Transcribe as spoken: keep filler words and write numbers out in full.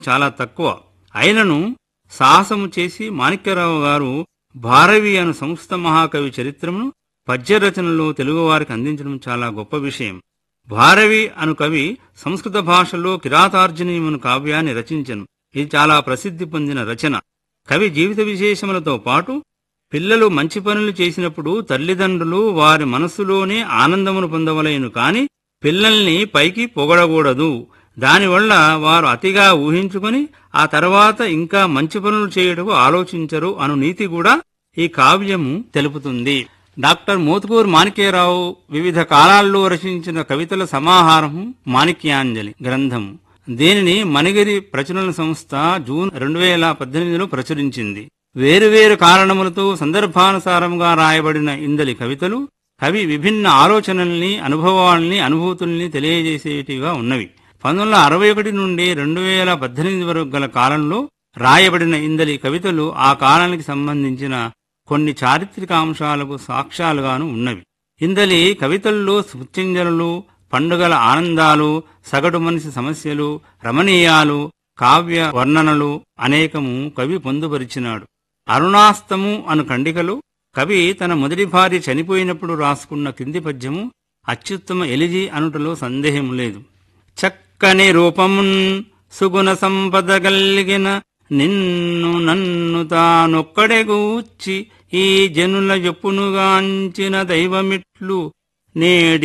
చాలా తక్కువ. అయినను సాహసము చేసి మాణిక్యరావు గారు భారవి అను సంస్కృత మహాకవి చరిత్రమును పద్యరచనలో తెలుగువారికి అందించడం చాలా గొప్ప విషయం. భారవి అను కవి సంస్కృత భాషలో కిరాతార్జునీయమను కావ్యాన్ని రచించెను. ఇది చాలా ప్రసిద్ధి పొందిన రచన. కవి జీవిత విశేషములతో పాటు పిల్లలు మంచి పనులు చేసినప్పుడు తల్లిదండ్రులు వారి మనస్సులోనే ఆనందమును పొందవలేను కాని పిల్లల్ని పైకి పొగడకూడదు. దానివల్ల వారు అతిగా ఊహించుకొని ఆ తర్వాత ఇంకా మంచి పనులు చేయుటకు ఆలోచించరు అను నీతి కూడా ఈ కావ్యము తెలుపుతుంది. డాక్టర్ మోతుకూరు మాణిక్యరావు వివిధ కాలాల్లో రచించిన కవితల సమాహారము మాణిక్యాంజలి గ్రంథము. దీనిని మణిగిరి ప్రచురణ సంస్థ జూన్ రెండు వేల పద్దెనిమిదిలో ప్రచురించింది. వేరువేరు కారణములతో సందర్భానుసారంగా రాయబడిన ఇందలి కవితలు కవి విభిన్న ఆలోచనల్ని, అనుభవాల్ని, అనుభూతుల్ని తెలియజేసేటివిగా ఉన్నవి. పంతొమ్మిది వందల అరవై ఒకటి నుండి రెండు వేల పద్దెనిమిది వరకు గల కాలంలో రాయబడిన ఇందలి కవితలు ఆ కాలానికి సంబంధించిన కొన్ని చారిత్రక అంశాలకు సాక్ష్యాలుగాను ఉన్నవి. ఇందలి కవితల్లో స్మృత్యంజలులు, పండుగల ఆనందాలు, సగటు మనిషి సమస్యలు, రమణీయాలు, కావ్య వర్ణనలు అనేకము కవి పొందుపరిచినాడు. అరుణాస్తము అను ఖండికలో కవి తన మొదటి భార్య చనిపోయినప్పుడు రాసుకున్న కింది పద్యము అత్యుత్తమ ఎలిజి అనుటలో సందేహం లేదు. చక్కని రూపమున్ సుగుణ సంపద గల్గిన నిన్ను నన్ను తానొక్కడెగూర్చి ఈ జనుల యొప్పునుగాంచిన దైవమిట్లు నేడి